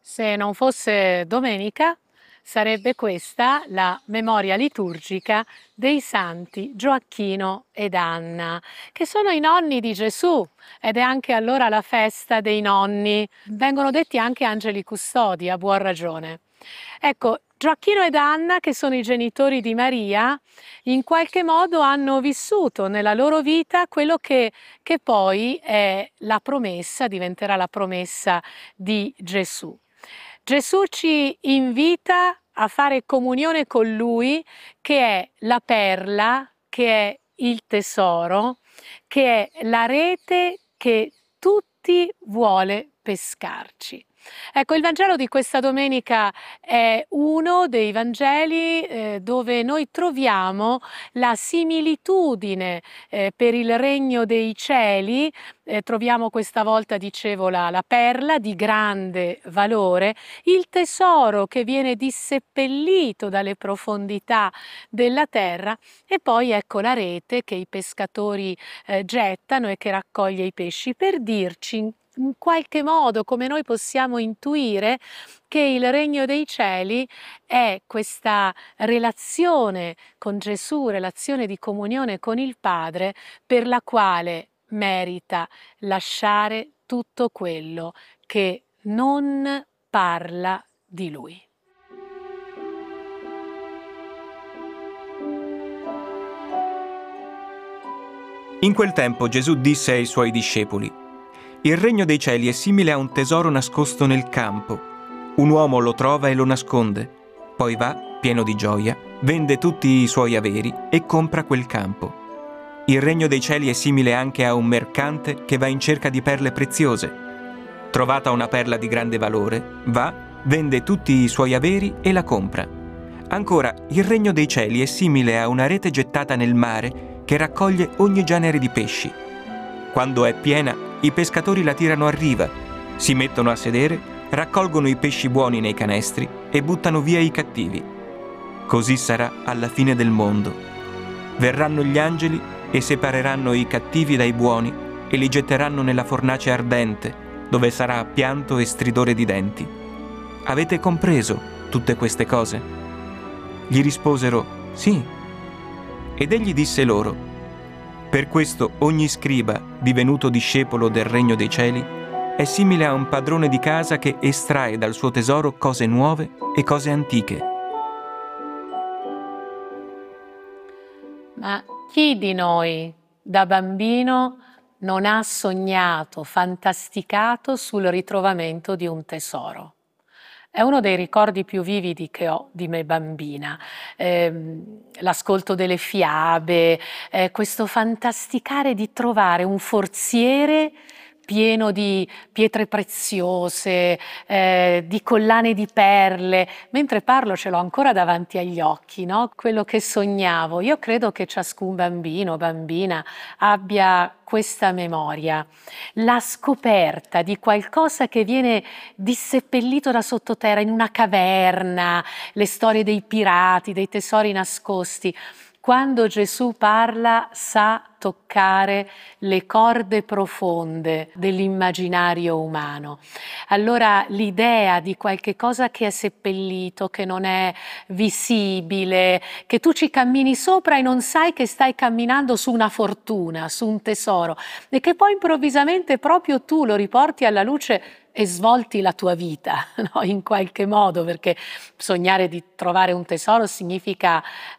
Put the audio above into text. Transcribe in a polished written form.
Se non fosse domenica, sarebbe questa la memoria liturgica dei santi Gioacchino ed Anna, che sono i nonni di Gesù, ed è anche allora la festa dei nonni. Vengono detti anche angeli custodi, a buon ragione. Ecco, Gioacchino ed Anna, che sono i genitori di Maria, in qualche modo hanno vissuto nella loro vita quello che poi è la promessa, diventerà la promessa di Gesù. Gesù ci invita a fare comunione con Lui, che è la perla, che è il tesoro, che è la rete che tutti vuole pescarci. Ecco, il Vangelo di questa domenica è uno dei Vangeli dove noi troviamo la similitudine per il regno dei cieli. Troviamo questa volta, dicevo, la perla di grande valore, il tesoro che viene disseppellito dalle profondità della terra e poi ecco la rete che i pescatori gettano e che raccoglie i pesci per dirci in qualche modo come noi possiamo intuire che il regno dei cieli è questa relazione con Gesù, relazione di comunione con il Padre, per la quale merita lasciare tutto quello che non parla di Lui. In quel tempo Gesù disse ai suoi discepoli: «Il regno dei cieli è simile a un tesoro nascosto nel campo. Un uomo lo trova e lo nasconde. Poi va, pieno di gioia, vende tutti i suoi averi e compra quel campo. Il regno dei cieli è simile anche a un mercante che va in cerca di perle preziose. Trovata una perla di grande valore, va, vende tutti i suoi averi e la compra. Ancora, il regno dei cieli è simile a una rete gettata nel mare che raccoglie ogni genere di pesci. Quando è piena, i pescatori la tirano a riva, si mettono a sedere, raccolgono i pesci buoni nei canestri e buttano via i cattivi. Così sarà alla fine del mondo. Verranno gli angeli e separeranno i cattivi dai buoni e li getteranno nella fornace ardente, dove sarà pianto e stridore di denti. Avete compreso tutte queste cose?» Gli risposero: «Sì». Ed egli disse loro: «Per questo ogni scriba, divenuto discepolo del regno dei cieli, è simile a un padrone di casa che estrae dal suo tesoro cose nuove e cose antiche». Ma chi di noi da bambino non ha sognato, fantasticato sul ritrovamento di un tesoro? È uno dei ricordi più vividi che ho di me bambina. L'ascolto delle fiabe, questo fantasticare di trovare un forziere pieno di pietre preziose, di collane di perle. Mentre parlo ce l'ho ancora davanti agli occhi, no? Quello che sognavo. Io credo che ciascun bambino, bambina abbia questa memoria, la scoperta di qualcosa che viene disseppellito da sottoterra in una caverna, le storie dei pirati, dei tesori nascosti. Quando Gesù parla sa toccare le corde profonde dell'immaginario umano. Allora l'idea di qualche cosa che è seppellito, che non è visibile, che tu ci cammini sopra e non sai che stai camminando su una fortuna, su un tesoro, e che poi improvvisamente proprio tu lo riporti alla luce e svolti la tua vita, no? In qualche modo, perché sognare di trovare un tesoro significa